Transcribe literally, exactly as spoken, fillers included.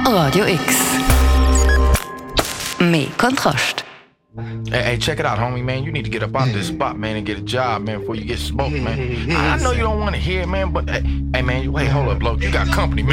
Radio X. Mehr Kontrast. Hey, hey, check it out, homie, man. You need to get up out this spot, man, and get a job, man, before you get smoked, man. I know you don't want to hear it, man, but hey, hey man, wait, hold up, bloke. You got company, man.